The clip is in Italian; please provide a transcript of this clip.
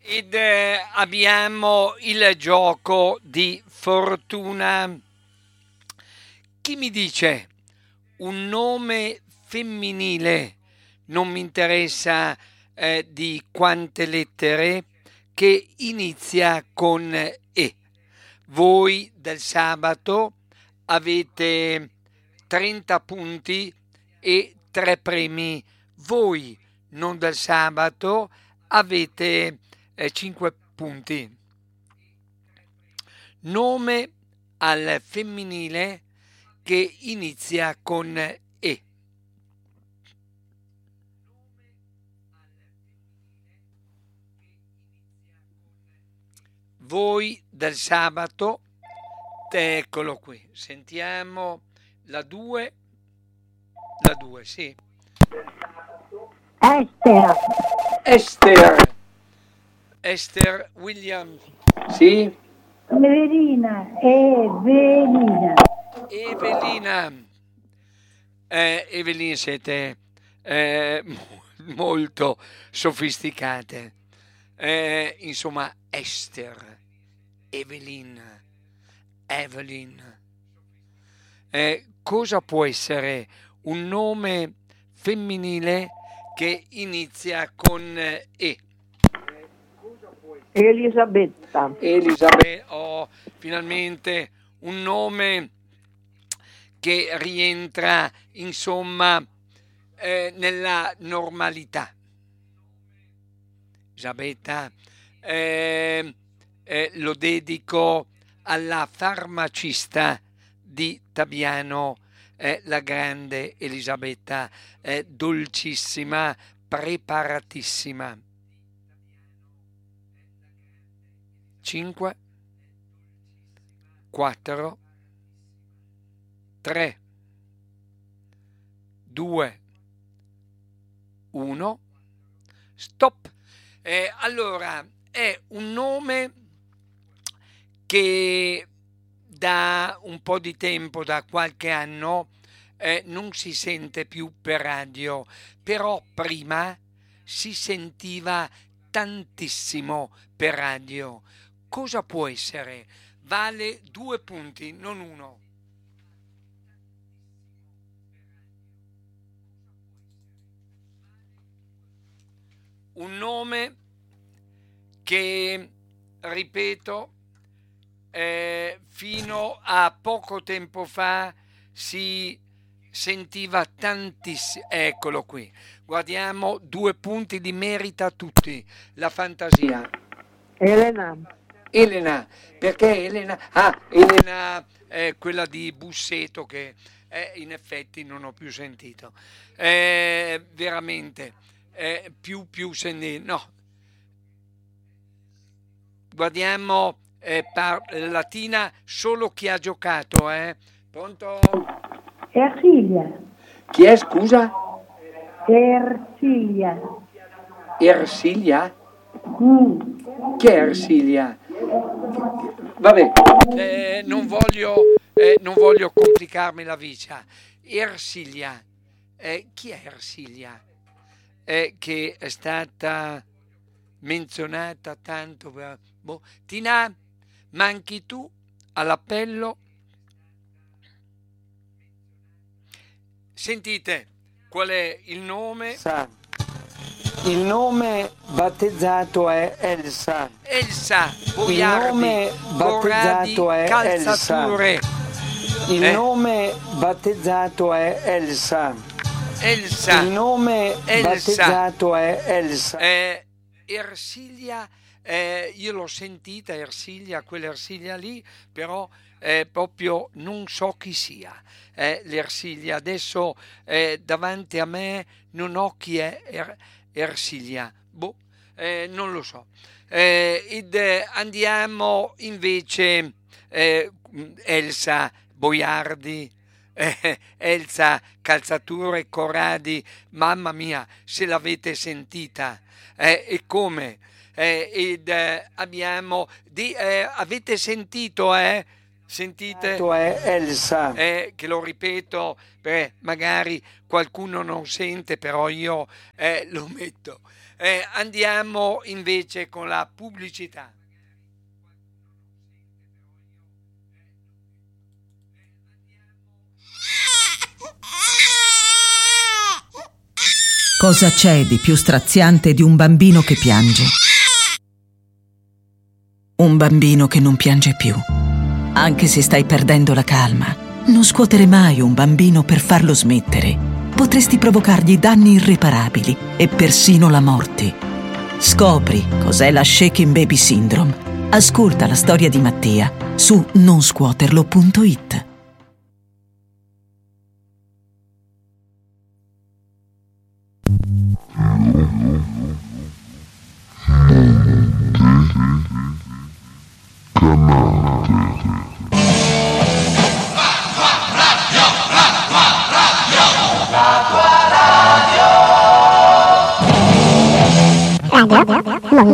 Ed abbiamo il gioco di fortuna. Chi mi dice un nome femminile, non mi interessa di quante lettere, che inizia con E? Voi del sabato avete 30 punti e 3 premi. Voi non del sabato avete 5 punti. Nome al femminile che inizia con E. Voi del sabato, eccolo qui, sentiamo la 2, sì. Esther, Esther, Esther Williams, sì. Evelina, Evelina, Evelina siete molto sofisticate. Insomma, Esther, Evelyn, Evelyn. Cosa può essere un nome femminile che inizia con E? Elisabetta, Elisabetta, oh, finalmente un nome che rientra, insomma, nella normalità. Elisabetta, lo dedico alla farmacista di Tabiano, la grande Elisabetta, dolcissima, preparatissima. 5, 4, 3, 2, 1, stop. Allora, è un nome che da un po' di tempo, da qualche anno, non si sente più per radio, però prima si sentiva tantissimo per radio. Cosa può essere? Vale 2 punti, non 1. Un nome che, ripeto, fino a poco tempo fa si sentiva tantissimo. Eccolo qui, guardiamo, 2 punti di merito a tutti. La fantasia. Elena, perché Elena? Ah, Elena, quella di Busseto che in effetti non ho più sentito. Veramente, più sentito. No, guardiamo Latina solo chi ha giocato. Pronto? Ersilia, Chi è, scusa? Ersilia, Ersilia? mm. Chi è Ersilia? Vabbè, non voglio complicarmi la vita. Ersilia, chi è Ersilia? Che è stata menzionata tanto. Boh. Tina, manchi tu all'appello? Sentite, qual è il nome? Il nome battezzato è Elsa. Elsa Il Boiardi, nome Corradi, battezzato è Calzature. Il nome battezzato è Elsa. Elsa. Il nome Elsa. battezzato è Elsa. Ersilia, io l'ho sentita, Ersilia, quella Ersilia lì, però proprio non so chi sia. L'Ersilia, adesso davanti a me non ho chi è Ersilia, boh, non lo so. Andiamo invece, Elsa Boiardi, Elsa Calzature Corradi, mamma mia, se l'avete sentita, e come? Abbiamo avete sentito, sentite? È Elsa. Che lo ripeto, magari qualcuno non sente, però io lo metto. Andiamo invece con la pubblicità. Cosa c'è di più straziante di un bambino che piange? Un bambino che non piange più. Anche se stai perdendo la calma, non scuotere mai un bambino per farlo smettere. Potresti provocargli danni irreparabili e persino la morte. Scopri cos'è la Shaken Baby Syndrome. Ascolta la storia di Mattia su nonscuoterlo.it. Radio